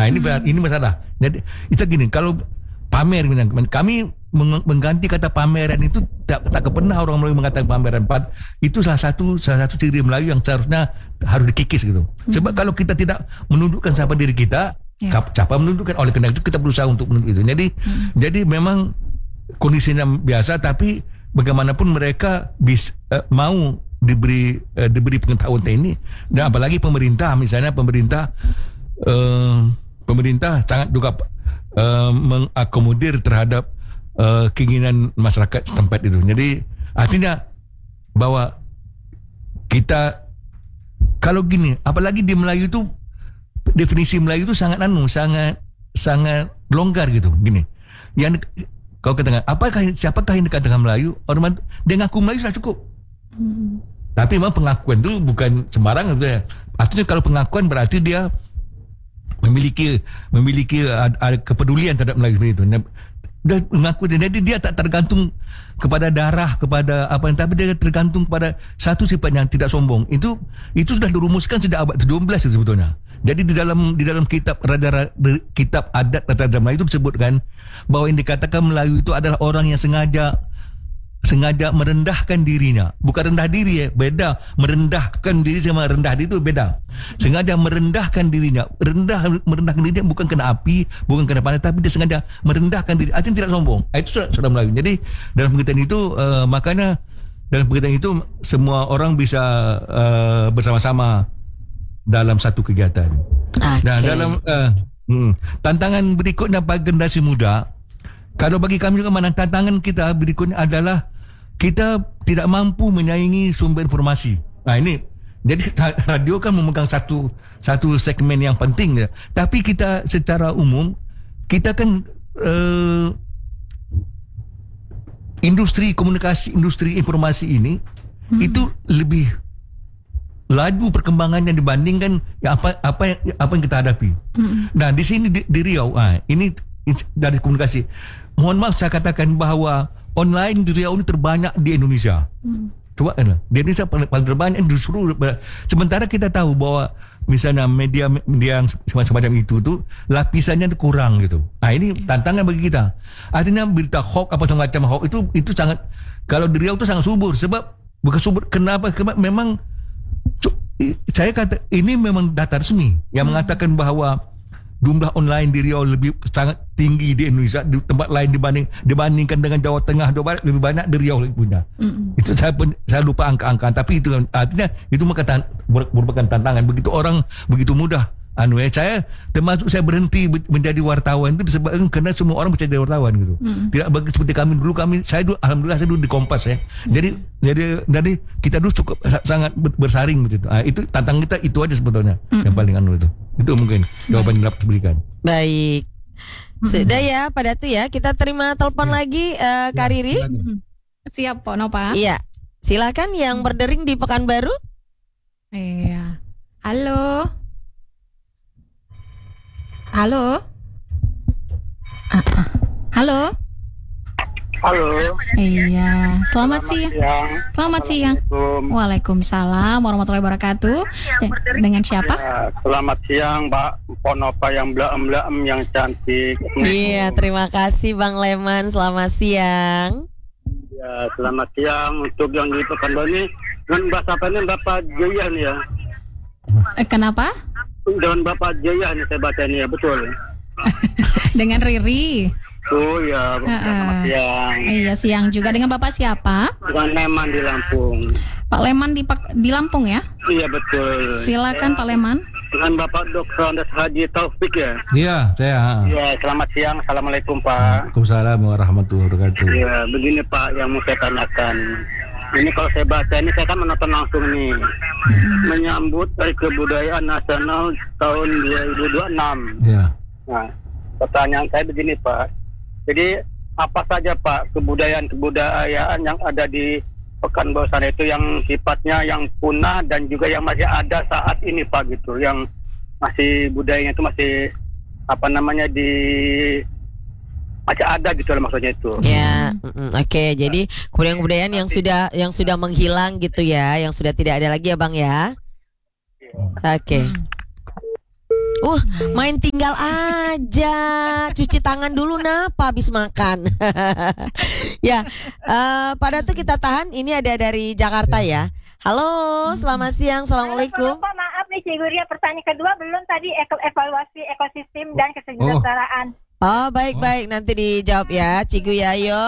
Ini masalah. Jadi itu gini, kalau pamer, kami mengganti kata pameran itu tak pernah orang Melayu mengatakan pameran. Itu salah satu ciri Melayu yang seharusnya harus dikikis gitu. Sebab kalau kita tidak menundukkan siapa diri kita, siapa menundukkan? Oleh karena itu kita berusaha untuk menunduk itu. Jadi memang kondisinya biasa, tapi bagaimanapun mereka mau diberi pengetahuan ini, dan apalagi pemerintah sangat juga mengakomodir terhadap keinginan masyarakat setempat itu. Jadi artinya bahwa kita kalau gini, apalagi di Melayu itu definisi Melayu itu sangat longgar gitu. Gini, yang kau katakan siapakah yang dikatakan Melayu? Orang dia ngaku Melayu sudah cukup. Tapi memang pengakuan itu bukan sembarang. Artinya kalau pengakuan berarti dia memiliki kepedulian terhadap Melayu itu. Dia mengaku, jadi dia tak tergantung kepada darah, kepada apa, tapi dia tergantung pada satu sifat yang tidak sombong. Itu sudah dirumuskan sejak abad ke-12 sebetulnya. Jadi di dalam kitab adat rata-rata Melayu itu disebutkan bahwa yang dikatakan Melayu itu adalah orang yang sengaja merendahkan dirinya. Bukan rendah diri, beda. Merendahkan diri sama rendah diri itu beda. Sengaja merendahkan dirinya. Merendahkan dirinya bukan kena api, bukan kena panas, tapi dia sengaja merendahkan diri. Artinya tidak sombong. Itu sudah Melayu. Jadi dalam pengertian itu, makanya dalam pengertian itu semua orang bisa bersama-sama dalam satu kegiatan. Nah, dalam tantangan berikutnya bagi generasi muda, kalau bagi kami juga tantangan kita berikutnya adalah kita tidak mampu menyaingi sumber informasi. Nah ini, jadi radio kan memegang satu segmen yang penting ya. Tapi kita secara umum, kita kan industri komunikasi, industri informasi ini itu lebih laju perkembangannya dibandingkan apa yang kita hadapi. Nah di sini di Riau, ini dari komunikasi. Mohon maaf saya katakan bahwa online di Riau ini terbanyak di Indonesia. Coba kan, di Indonesia paling terbanyak justru. Sementara kita tahu bahwa misalnya media yang semacam itu tuh lapisannya itu kurang gitu. Nah ini tantangan bagi kita. Artinya berita hoax apa semacam hoax itu sangat, kalau di Riau itu sangat subur. Sebab bukan subur, kenapa? Memang saya kata ini memang data resmi yang mengatakan bahwa jumlah online di Riau lebih sangat tinggi di Indonesia, di tempat lain dibandingkan dengan Jawa Tengah, Jawa Barat lebih banyak di Riau punya. Itu saya lupa angka-angka, tapi itu artinya itu merupakan tantangan. Begitu orang begitu mudah. Saya termasuk saya berhenti menjadi wartawan itu disebabkan karena semua orang menjadi wartawan gitu. Tidak seperti kami dulu. Alhamdulillah saya dulu di Kompas ya. Jadi kita dulu cukup sangat bersaring gitu. Itu tantangan kita itu aja sebetulnya yang paling itu. Itu mungkin jawaban yang dapat diberikan. Baik. Sudah ya Pak Datu ya. Kita terima telepon lagi Kak Riri. Siap Pak Nova. Iya. Silakan yang berdering di Pekanbaru. Iya. Halo. Halo. Halo. Halo. Iya. Selamat siang. Selamat siang. Waalaikumsalam warahmatullahi wabarakatuh. Dengan siapa? Ya, selamat siang Mbak Ponova yang blaem-blaem yang cantik. Iya, terima kasih Bang Leman. Selamat siang. Ya, selamat siang untuk yang di Pekanbaru ini. Dengan bahasa apa ini Bapak Jaya nih ya? Kenapa? Dengan Bapak Jaya nih saya baca ini ya, betul. Dengan Riri. Oh ya, selamat siang. Iya, siang juga. Dengan Bapak siapa? Dengan Leman di Lampung. Pak Leman di Lampung ya? Iya betul. Silakan Pak Leman. Dengan Bapak Dr. Andes Haji Taufik ya? Iya, saya. Ya, selamat siang. Assalamualaikum Pak. Waalaikumsalam warahmatullahi wabarakatuh. Ya, begini Pak yang mau saya tanyakan. Ini kalau saya baca ini saya kan menonton langsung nih. Menyambut Hari Kebudayaan Nasional tahun 2026. Ya. Nah, pertanyaan saya begini Pak. Jadi apa saja Pak kebudayaan yang ada di Pekanbaru sana itu yang sifatnya yang punah dan juga yang masih ada saat ini Pak gitu, yang masih budayanya itu masih masih ada gitu lah maksudnya itu. Ya, oke. Jadi kebudayaan yang sudah menghilang gitu ya, yang sudah tidak ada lagi ya Bang ya. Oke. Main tinggal aja. Cuci tangan dulu napa habis makan. Ya, pada tuh kita tahan. Ini ada dari Jakarta ya. Halo, selamat siang. Assalamualaikum. Halo, Pak, maaf nih Cikgu Ria, pertanyaan kedua belum tadi evaluasi ekosistem dan kesejahteraan. Oh, baik. Nanti dijawab ya, Cikgu Yayo.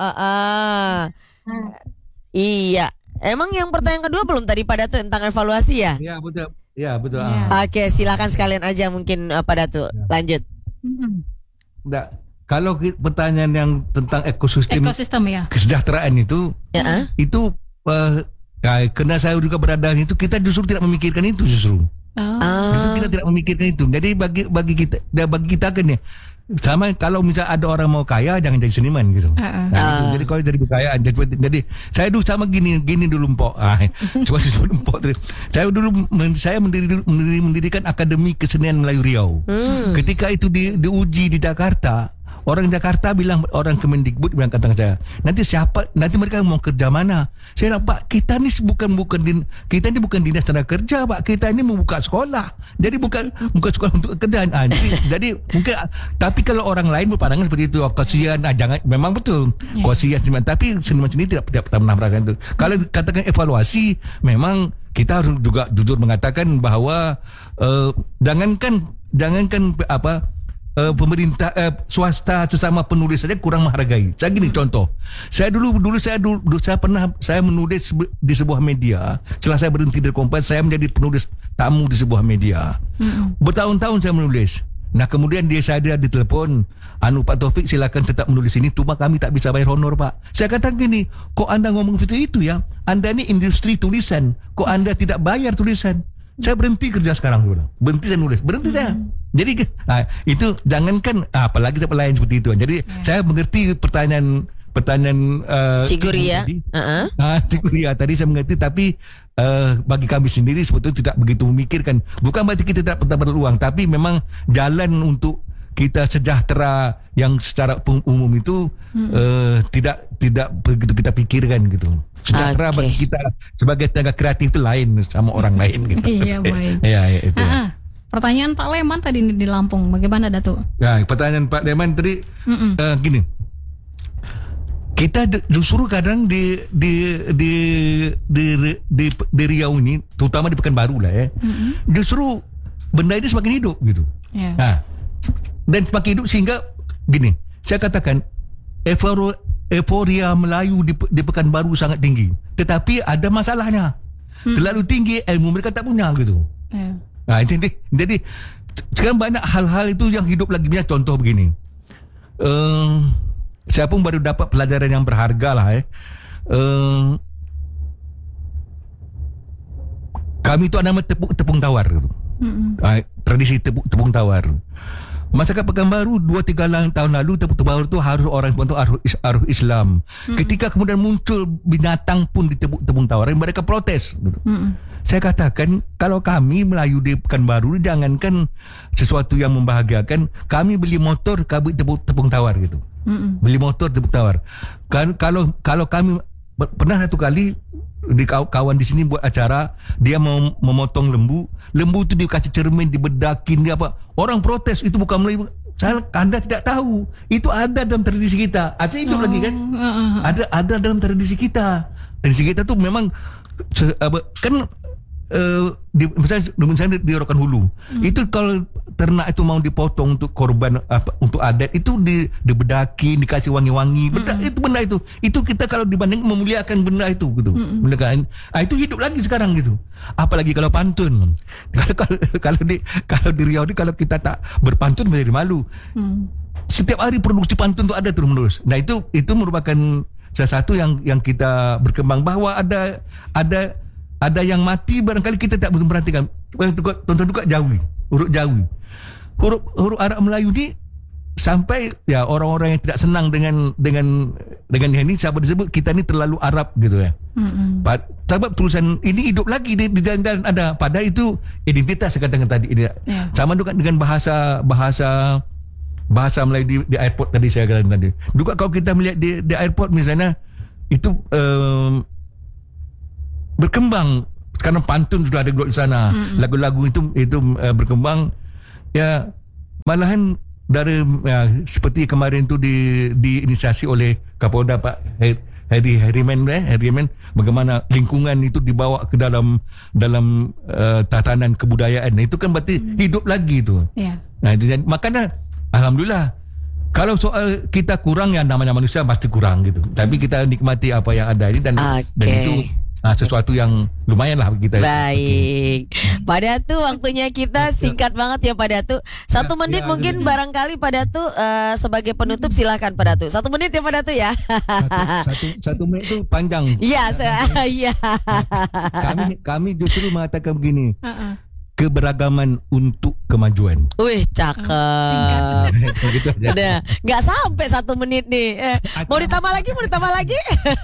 Iya. Emang yang pertanyaan kedua belum tadi pada tuh tentang evaluasi ya? Ya betul. Ya betul. Ya. Oke, silakan sekalian aja mungkin pada tuh. Lanjut. Nggak, kalau pertanyaan yang tentang ekosistem ya. kesejahteraan itu, itu karena saya juga berada di itu, kita justru tidak memikirkan itu justru. Justru kita tidak memikirkan itu. Jadi bagi kita kan ya, sama kalau misal ada orang mau kaya jangan jadi seniman gitu. Gitu. Jadi kalau jadi kekayaan jadi saya dulu sama gini dulu Mpok. Coba sebelum Mpok. Saya mendirikan Akademi Kesenian Melayu Riau. Ketika itu diuji di Jakarta, orang Jakarta bilang, orang Kemendikbud bilang kata saya, nanti mereka mau kerja mana? Saya bilang, Pak, kita ni bukan dinas tenaga kerja, Pak. Kita ini membuka sekolah. Jadi bukan sekolah untuk kerjaan. Jadi mungkin, tapi kalau orang lain berpandangan seperti itu, kasihan, jangan, memang betul. Kasihan seniman, tapi seniman sendiri tidak pernah merasakan itu. Kalau katakan evaluasi, memang kita harus juga jujur mengatakan bahwa jangankan pemerintah swasta sesama penulis saja kurang menghargai. Saya gini contoh. Saya dulu saya menulis di sebuah media. Setelah saya berhenti dari Kompas, saya menjadi penulis tamu di sebuah media. Bertahun-tahun saya menulis. Nah, kemudian saya ditelepon, Pak Taufik silakan tetap menulis ini, cuma kami tak bisa bayar honor, Pak. Saya kata gini, kok Anda ngomong seperti itu ya? Anda ini industri tulisan, kok Anda tidak bayar tulisan? Saya berhenti kerja sekarang, berhenti saya nulis, berhenti saya. Jadi itu jangankan apalagi pelayan seperti itu. Jadi saya mengerti pertanyaan Cikgu Ria. Cikgu Ria tadi saya mengerti, tapi bagi kami sendiri sebetulnya tidak begitu memikirkan. Bukan berarti kita tidak pernah berpeluang, tapi memang jalan untuk kita sejahtera yang secara umum itu tidak begitu kita pikirkan gitu. Sejahtera bagi kita sebagai tenaga kreatif itu lain sama orang lain gitu. Iya, baik. Ya, itu. Pertanyaan Pak Leman tadi di Lampung, bagaimana Datuk? Ya, pertanyaan Pak Leman tadi gini. Kita justru kadang di Riau ini, terutama di Pekanbaru lah ya. Justru benda ini semakin hidup gitu. Dan semakin hidup sehingga gini, saya katakan euforia Melayu di Pekanbaru sangat tinggi. Tetapi ada masalahnya. Terlalu tinggi, ilmu mereka tak punya gitu. Jadi sekarang banyak hal-hal itu yang hidup lagi. Misalnya contoh begini. Saya pun baru dapat pelajaran yang berharga lah kami itu ada nama tepung tawar gitu. Tradisi tepung tawar. Masyarakat Pekanbaru 2-3 tahun lalu tepung tawar itu harus orang itu harus Islam. Ketika kemudian muncul binatang pun di tepung tawar, mereka protes gitu. Saya katakan kalau kami Melayu di Pekanbaru, jangankan sesuatu yang membahagiakan, kami beli motor kami tepung tawar gitu. Beli motor tepung tawar. Kalau kami pernah satu kali di kawan di sini buat acara, dia mau memotong lembu itu dikasih cermin, dibedakin, dia apa. Orang protes, itu bukan Melayu. Anda tidak tahu, itu ada dalam tradisi kita. Artinya hidup lagi kan? Ada dalam tradisi kita. Tradisi kita tuh memang kan misalnya di Rokan Hulu, itu kalau ternak itu mau dipotong untuk korban untuk adat, itu dibedakin, dikasih wangi-wangi, benda itu kita kalau dibanding memuliakan benda itu gitu. Itu hidup lagi sekarang gitu. Apalagi kalau pantun. Kalau di Riau ini kalau kita tak berpantun menjadi malu. Setiap hari produksi pantun itu ada terus menerus. Nah itu merupakan salah satu yang kita berkembang, bahwa ada yang mati barangkali kita tak betul perhatikan. Tonton juga Jawi, huruf Jawi. Huruf Arab Melayu ni sampai ya orang-orang yang tidak senang dengan ini, siapa disebut kita ni terlalu Arab gitu ya. Sebab tulisan ini hidup lagi di jalan-jalan ada. Padahal itu identitas saya katakan tadi. Sama juga dengan bahasa Melayu di airport tadi saya katakan tadi. Juga kalau kita melihat di airport misalnya itu berkembang. Sekarang pantun sudah ada di sana. Lagu-lagu itu berkembang. Ya, malahan dari seperti kemarin tu diinisiasi oleh Kapolda Pak Herimen, bagaimana lingkungan itu dibawa ke dalam tatanan kebudayaan. Itu kan berarti hidup lagi tu. Ya. Nah, makanya alhamdulillah. Kalau soal kita kurang, ya namanya manusia pasti kurang gitu. Tapi kita nikmati apa yang ada ini dan itu sesuatu yang lumayan lah kita. Baik, Pak Datu, waktunya kita singkat banget ya Pak Datu. 1 menit mungkin barangkali Pak Datu sebagai penutup silakan Pak Datu. 1 menit ya Pak Datu ya. Satu menit itu panjang. Iya, iya. Kami justru mengatakan begini. Keberagaman untuk kemajuan. Wih, cakep. Gitu aja. Udah, nggak sampai 1 menit nih. Mau ditambah lagi?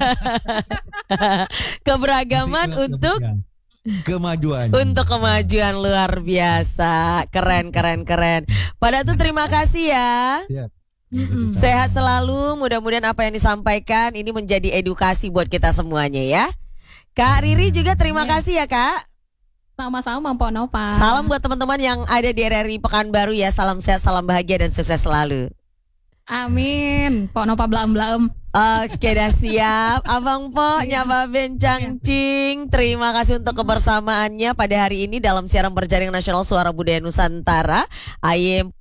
Keberagaman untuk kemajuan. Untuk kemajuan luar biasa. Keren. Pak Datu, terima kasih ya. Sehat selalu. Mudah-mudahan apa yang disampaikan ini menjadi edukasi buat kita semuanya ya. Kak Riri juga terima kasih ya Kak. Sama-sama Pok Nova. Salam buat teman-teman yang ada di RRI Pekanbaru ya. Salam sehat, salam bahagia dan sukses selalu. Amin. Pok Nova blaem-blaem. Oke, dah siap. Abang Pok, Nyapa Bencang Cing. Terima kasih untuk kebersamaannya pada hari ini dalam siaran Berjaring Nasional Suara Budaya Nusantara. Ayem